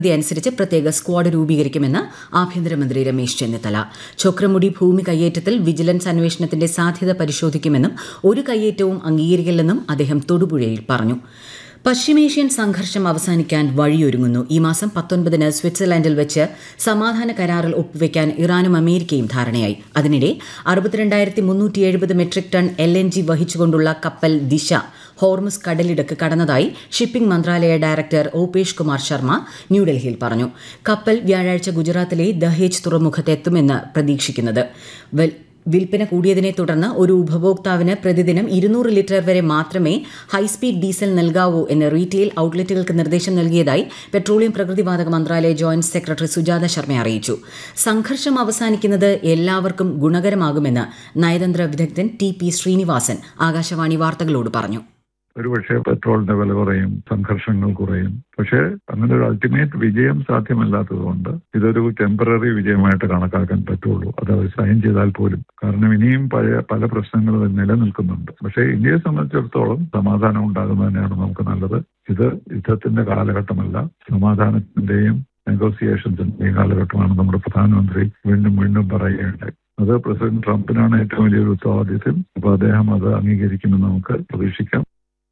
അനുസരിച്ച് പ്രത്യേക സ്ക്വാഡ് രൂപീകരിക്കുമെന്ന് ആഭ്യന്തരമന്ത്രി രമേശ് ചെന്നിത്തല. ചൊക്രമുടി ഭൂമി കയ്യേറ്റത്തിൽ വിജിലൻസ് അന്വേഷണത്തിന്റെ സാധ്യത പരിശോധിക്കുമെന്നും ഒരു കയ്യേറ്റവും അംഗീകരിക്കില്ലെന്നും അദ്ദേഹം തൊടുപുഴയിൽ പറഞ്ഞു. പശ്ചിമേഷ്യൻ സംഘർഷം അവസാനിക്കാൻ വഴിയൊരുങ്ങുന്നു. ഈ മാസം 19-ന് സ്വിറ്റ്സർലൻഡിൽ വെച്ച് സമാധാന കരാറിൽ ഒപ്പുവെക്കാൻ ഇറാനും അമേരിക്കയും ധാരണയായി. അതിനിടെ 62,370 മെട്രിക് ടൺ LNG വഹിച്ചുകൊണ്ടുള്ള കപ്പൽ ദിശ ഹോർമുസ് കടലിടുക്ക് കടന്നതായി ഷിപ്പിംഗ് മന്ത്രാലയ ഡയറക്ടർ ഓപേഷ് കുമാർ ശർമ്മ ന്യൂഡൽഹിയിൽ പറഞ്ഞു. കപ്പൽ വ്യാഴാഴ്ച ഗുജറാത്തിലെ ദഹേജ് തുറമുഖത്ത് എത്തുമെന്ന് പ്രതീക്ഷിക്കുന്നത്. വിൽപ്പന കൂടിയതിനെ തുടർന്ന് ഒരു ഉപഭോക്താവിന് പ്രതിദിനം 200 ലിറ്റർ വരെ മാത്രമേ ഹൈസ്പീഡ് ഡീസൽ നൽകാവൂ എന്ന് റീറ്റെയിൽ ഔട്ട്ലെറ്റുകൾക്ക് നിർദ്ദേശം നൽകിയതായി പെട്രോളിയം പ്രകൃതിവാതക മന്ത്രാലയ ജോയിന്റ് സെക്രട്ടറി സുജാത ശർമ്മ അറിയിച്ചു. സംഘർഷം അവസാനിക്കുന്നത് എല്ലാവർക്കും ഗുണകരമാകുമെന്ന് നയതന്ത്ര വിദഗ്ധൻ TP ശ്രീനിവാസൻ ആകാശവാണി വാർത്തകളോട് പറഞ്ഞു. ഒരുപക്ഷെ പെട്രോളിന്റെ വില കുറയും, സംഘർഷങ്ങൾ കുറയും. പക്ഷേ അങ്ങനെ ഒരു അൾട്ടിമേറ്റ് വിജയം സാധ്യമല്ലാത്തതുകൊണ്ട് ഇതൊരു ടെമ്പററി വിജയമായിട്ട് കണക്കാക്കാൻ പറ്റുള്ളൂ. അത് അവർ സൈൻ ചെയ്താൽ പോലും. കാരണം ഇനിയും പല പ്രശ്നങ്ങളും നിലനിൽക്കുന്നുണ്ട്. പക്ഷേ ഇന്ത്യയെ സംബന്ധിച്ചിടത്തോളം സമാധാനം ഉണ്ടാകുന്നത് തന്നെയാണ് നമുക്ക് നല്ലത്. ഇത് യുദ്ധത്തിന്റെ കാലഘട്ടമല്ല, സമാധാനത്തിന്റെയും നെഗോസിയേഷൻസിന്റെയും കാലഘട്ടമാണ് നമ്മുടെ പ്രധാനമന്ത്രി വീണ്ടും പറയുകയുണ്ടായി. അത് പ്രസിഡന്റ് ട്രംപിനാണ് ഏറ്റവും വലിയൊരു ഉത്തരവാദിത്വം. അപ്പോൾ അദ്ദേഹം അത് അംഗീകരിക്കുമെന്ന് നമുക്ക് പ്രതീക്ഷിക്കാം.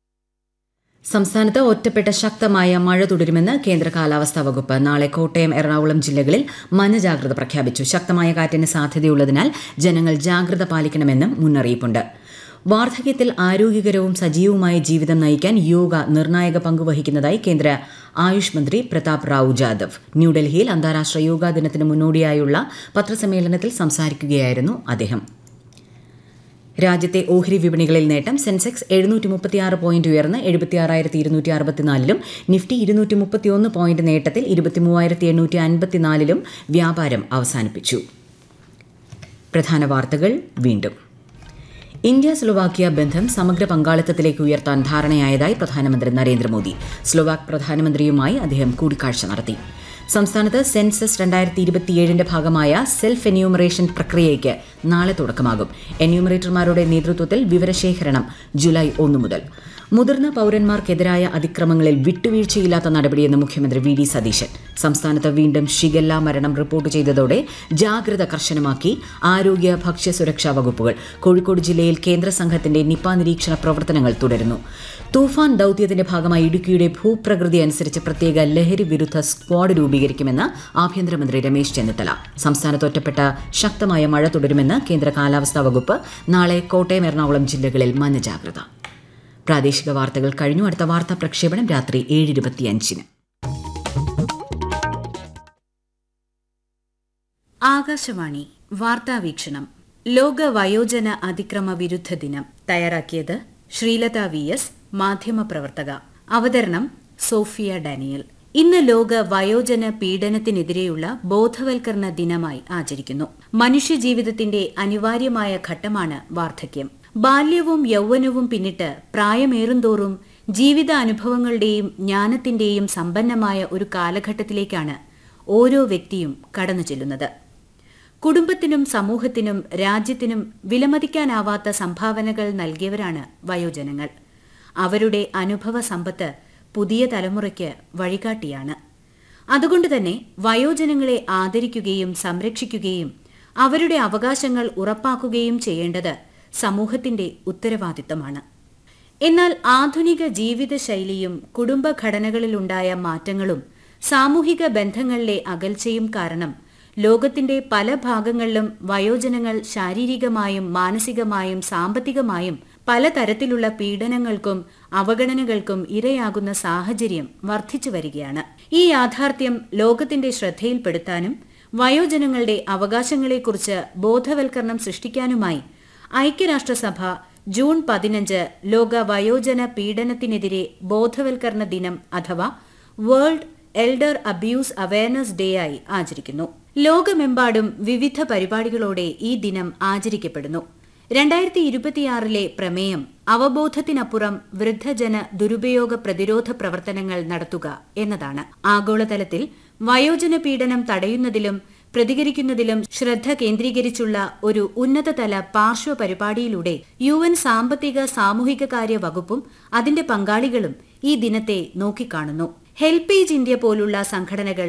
സംസ്ഥാനത്ത് ഒറ്റപ്പെട്ട ശക്തമായ മഴ തുടരുമെന്ന് കേന്ദ്ര കാലാവസ്ഥാ വകുപ്പ്. നാളെ കോട്ടയം, എറണാകുളം ജില്ലകളിൽ മഞ്ഞജാഗ്രത പ്രഖ്യാപിച്ചു. ശക്തമായ കാറ്റിന് സാധ്യതയുള്ളതിനാൽ ജനങ്ങൾ ജാഗ്രത പാലിക്കണമെന്നും മുന്നറിയിപ്പുണ്ട്. വാർദ്ധക്യത്തിൽ ആരോഗ്യകരവും സജീവവുമായ ജീവിതം നയിക്കാൻ യോഗ നിർണായക പങ്കുവഹിക്കുന്നതായി കേന്ദ്ര ആയുഷ് മന്ത്രി പ്രതാപ് റാവു ജാദവ്. ന്യൂഡൽഹിയിൽ അന്താരാഷ്ട്ര യോഗാ ദിനത്തിന് മുന്നോടിയായുള്ള പത്രസമ്മേളനത്തിൽ സംസാരിക്കുകയായിരുന്നു അദ്ദേഹം. രാജ്യത്തെ ഓഹരി വിപണികളിൽ നേട്ടം. സെൻസെക്സ് 736 പോയിന്റ് ഉയർന്ന് 76,264-ലും നിഫ്റ്റി 231 പോയിന്റ് നേട്ടത്തിൽ 23,854-ലും വ്യാപാരം അവസാനിപ്പിച്ചു. പ്രധാന വാർത്തകൾ വീണ്ടും. ഇന്ത്യ സ്ലൊവാക്യ ബന്ധം സമഗ്ര പങ്കാളിത്തത്തിലേക്ക് ഉയർത്താൻ ധാരണയായതായി പ്രധാനമന്ത്രി നരേന്ദ്രമോദി. സ്ലൊവാക് പ്രധാനമന്ത്രിയുമായി അദ്ദേഹം കൂടിക്കാഴ്ച നടത്തി. സംസ്ഥാനത്ത് സെൻസസ് 2027ന്റെ ഭാഗമായ സെൽഫ് എന്യൂമറേഷൻ പ്രക്രിയയ്ക്ക് നാളെ തുടക്കമാകും. എന്യൂമറേറ്റർമാരുടെ നേതൃത്വത്തിൽ വിവരശേഖരണം ജൂലൈ 1 മുതൽ. മുതിർന്ന പൌരന്മാർക്കെതിരായ അതിക്രമങ്ങളിൽ വിട്ടുവീഴ്ചയില്ലാത്ത നടപടിയെന്ന് മുഖ്യമന്ത്രി VD സതീശൻ. സംസ്ഥാനത്ത് വീണ്ടും ഷിഗല്ല മരണം റിപ്പോർട്ട് ചെയ്തതോടെ ജാഗ്രത കർശനമാക്കി ആരോഗ്യ ഭക്ഷ്യസുരക്ഷാ വകുപ്പുകൾ. കോഴിക്കോട് ജില്ലയിൽ കേന്ദ്ര സംഘത്തിന്റെ നിപ നിരീക്ഷണ പ്രവർത്തനങ്ങൾ തുടരുന്നു. തൂഫാൻ ദൌത്യത്തിന്റെ ഭാഗമായി ഇടുക്കിയുടെ ഭൂപ്രകൃതി അനുസരിച്ച് പ്രത്യേക ലഹരി വിരുദ്ധ സ്ക്വാഡ് രൂപീകരിക്കുമെന്ന് ആഭ്യന്തരമന്ത്രി രമേശ് ചെന്നിത്തല. സംസ്ഥാനത്ത് ഒറ്റപ്പെട്ട ശക്തമായ മഴ തുടരുമെന്ന് കേന്ദ്ര കാലാവസ്ഥാ വകുപ്പ്. നാളെ കോട്ടയം, എറണാകുളം ജില്ലകളിൽ മഞ്ഞജാഗ്രത. പ്രാദേശിക വാർത്തകൾ കഴിഞ്ഞു. അടുത്ത വാർത്താ പ്രക്ഷേപണം രാത്രി 7:25-ന്. ആകാശവാണി വാർത്താവീക്ഷണം. ലോക വയോജന അതിക്രമ വിരുദ്ധ ദിനം. തയ്യാറാക്കിയത് ശ്രീലത VS, മാധ്യമപ്രവർത്തക. അവതരണം സോഫിയ ഡാനിയൽ. ഇന്ന് ലോക വയോജന പീഡനത്തിനെതിരെയുള്ള ബോധവൽക്കരണ ദിനമായി ആചരിക്കുന്നു. മനുഷ്യജീവിതത്തിന്റെ അനിവാര്യമായ ഘട്ടമാണ് വാർദ്ധക്യം. ബാല്യവും യൗവനവും പിന്നിട്ട് പ്രായമേറുന്തോറും ജീവിതാനുഭവങ്ങളുടെയും ജ്ഞാനത്തിന്റെയും സമ്പന്നമായ ഒരു കാലഘട്ടത്തിലേക്കാണ് ഓരോ വ്യക്തിയും കടന്നു ചെല്ലുന്നത്. കുടുംബത്തിനും സമൂഹത്തിനും രാജ്യത്തിനും വിലമതിക്കാനാവാത്ത സംഭാവനകൾ നൽകിയവരാണ് വയോജനങ്ങൾ. അവരുടെ അനുഭവ സമ്പത്ത് പുതിയ തലമുറയ്ക്ക് വഴികാട്ടിയാണ്. അതുകൊണ്ടുതന്നെ വയോജനങ്ങളെ ആദരിക്കുകയും സംരക്ഷിക്കുകയും അവരുടെ അവകാശങ്ങൾ ഉറപ്പാക്കുകയും ചെയ്യേണ്ടത് സമൂഹത്തിന്റെ ഉത്തരവാദിത്തമാണ്. എന്നാൽ ആധുനിക ജീവിതശൈലിയും കുടുംബഘടനകളിലുണ്ടായ മാറ്റങ്ങളും സാമൂഹിക ബന്ധങ്ങളിലെ അകൽച്ചയും കാരണം ലോകത്തിന്റെ പല ഭാഗങ്ങളിലും വയോജനങ്ങൾ ശാരീരികമായും മാനസികമായും സാമ്പത്തികമായും പലതരത്തിലുള്ള പീഡനങ്ങൾക്കും അവഗണനകൾക്കും ഇരയാകുന്ന സാഹചര്യം വർദ്ധിച്ചു വരികയാണ്. ഈ യാഥാർത്ഥ്യം ലോകത്തിന്റെ ശ്രദ്ധയിൽപ്പെടുത്താനും വയോജനങ്ങളുടെ അവകാശങ്ങളെക്കുറിച്ച് ബോധവൽക്കരണം സൃഷ്ടിക്കാനുമായി ഐക്യരാഷ്ട്രസഭ ജൂൺ 15 ലോക വയോജന പീഡനത്തിനെതിരെ ബോധവൽക്കരണ ദിനം അഥവാ world elder abuse awareness day ആയി ആചരിക്കുന്നു. ലോകമെമ്പാടും വിവിധ പരിപാടികളോടെ ഈ ദിനം ആചരിക്കപ്പെടുന്നു. 2026 പ്രമേയം അവബോധത്തിനപ്പുറം വൃദ്ധജന ദുരുപയോഗ പ്രതിരോധ പ്രവർത്തനങ്ങൾ നടത്തുക എന്നതാണ്. ആഗോളതലത്തിൽ വയോജന പീഡനം തടയുന്നതിലും പ്രതികരിക്കുന്നതിലും ശ്രദ്ധ കേന്ദ്രീകരിച്ചുള്ള ഒരു ഉന്നതതല പാർശ്വ പരിപാടിയിലൂടെ UN സാമ്പത്തിക സാമൂഹിക കാര്യ വകുപ്പും അതിന്റെ പങ്കാളികളും ഈ ദിനത്തെ നോക്കിക്കാണുന്നു. ഹെൽപ്പേജ് ഇന്ത്യ പോലുള്ള സംഘടനകൾ